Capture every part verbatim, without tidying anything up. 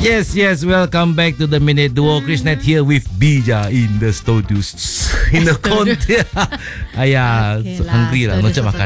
Yes, yes, welcome back to the Minute Duo. Krishnet here with Bija in the studios. In the content. Ayah, Okay so lah, hungry lah, macam makan.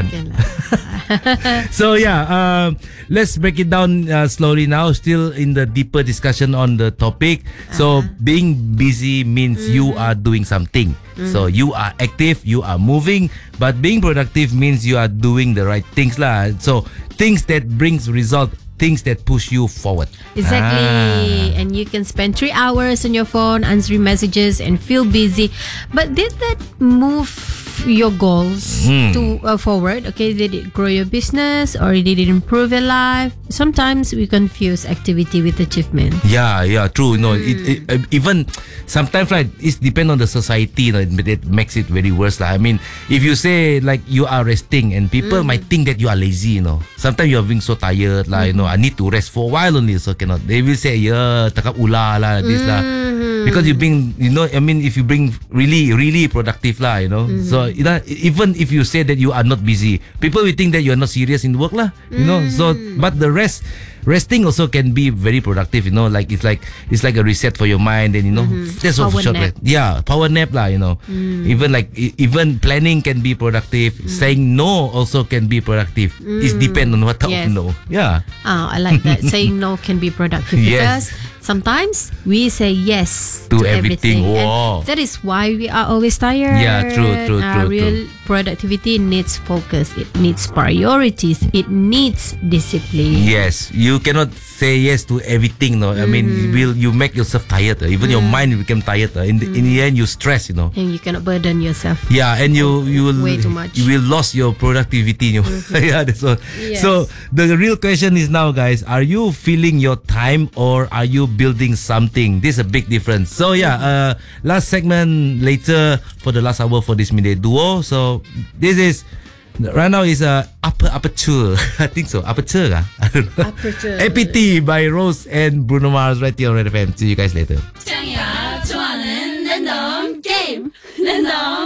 So yeah, uh, let's break it down uh, slowly now. Still in the deeper discussion on the topic. So Uh-huh. being busy means mm. you are doing something. Mm. So you are active, you are moving. But being productive means you are doing the right things lah. So things that brings result, things that push you forward. Exactly. Ah. And you can spend three hours on your phone answering messages and feel busy. But did that move your goals Hmm. to uh, forward? Okay, did it grow your business or did it improve your life? Sometimes we confuse activity with achievement. Yeah, yeah, true. No, it, it, uh, even sometimes right, it depends on the society. You know, it, it makes it very worse. Lah. I mean, if you say like you are resting, and people might think that you are lazy. You know, sometimes you are being so tired. Like, you know, I need to rest for a while only, so cannot. They will say, yeah, takap ulah lah, this lah. Because you bring, you know, I mean, if you bring really, really productive lah, you know. So you know, even if you say that you are not busy, people will think that you are not serious in work lah. You know. So, but the rest, resting also can be very productive. You know, like it's like it's like a reset for your mind, and you know, that's Power for short nap. rest. Yeah, power nap lah. You know, even like e- even planning can be productive. Saying no also can be productive. It depends on what type Yes. of no. Yeah. Oh, I like that. Saying no can be productive Yes. because sometimes we say yes To to, everything. everything. Wow. And that is why we are always tired. Yeah, true, true, Uh, true, real productivity needs focus. It needs priorities. It needs discipline. Yes, you cannot say yes to everything. No, I mean, you will you make yourself tired. uh. Even your mind will become tired. uh. In the, in the end, you stress. You know. And you cannot burden yourself. Yeah, and you you will Way too much. you will lose your productivity. You know? Yeah, that's all. Yes. So the real question is now, guys, are you filling your time or are you building something? This is a big difference. So yeah, uh, last segment later for the last hour for this midday duo. So this is. Right now is a uh, upper aperture. I think so. Aperture, ah? I don't know. Aperture. A P T by Rose and Bruno Mars right here on Red F M. See you guys later. 张牙抓人，人懂 game，人懂。